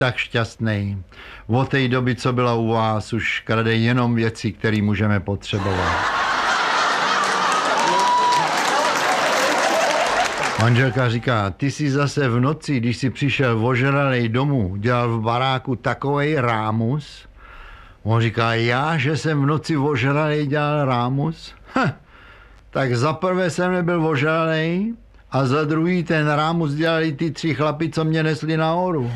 tak šťastný. Od té doby, co byla u vás, už krade jenom věci, které můžeme potřebovat. Manželka říká, ty jsi zase v noci, když jsi přišel ožralej domů, dělal v baráku takovej rámus. On říká, já, že jsem v noci ožralej dělal rámus? Tak za prvé jsem nebyl ožralej a za druhý ten rámus dělali ty 3 chlapi, co mě nesli nahoru.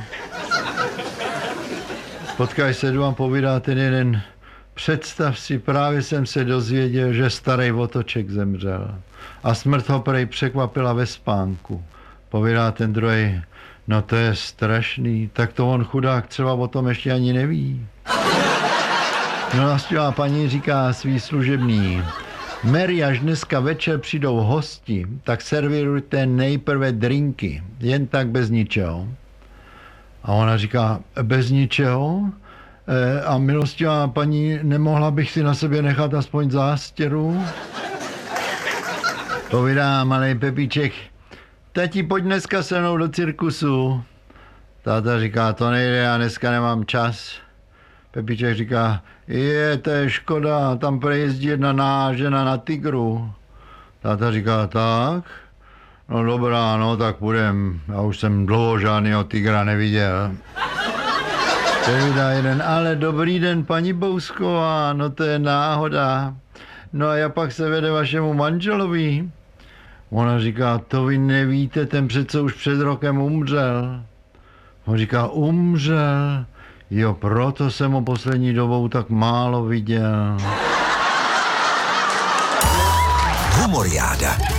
Potkaj se, jdu vám povídá ten jeden. Představ si, právě jsem se dozvěděl, že starý Otoček zemřel. A smrt ho prej překvapila ve spánku. Povídá ten druhý, no to je strašný, tak to on chudák třeba o tom ještě ani neví. No a paní říká svý služebný, Mary, až dneska večer přijdou hosti, tak servírujte nejprve drinky, jen tak bez ničeho. A ona říká, bez ničeho? A milostivá paní, nemohla bych si na sebe nechat aspoň zástěru? Povídá malej Pepíček, tati, pojď dneska se mnou do cirkusu. Táta říká, to nejde, já dneska nemám čas. Pepíček říká, to je škoda, tam prejezdí jedna nážena na tygru. Táta říká, tak? No dobrá, no tak půjdem, já už jsem dlouho žádnýho tygra neviděl. Povídá jeden, ale dobrý den, paní Bousková, no to je náhoda. No a jak pak se vede vašemu manželovi? Ona říká, to vy nevíte, ten přece už před rokem umřel. On říká, umřel? Jo, proto jsem ho poslední dobou tak málo viděl. Humoriáda.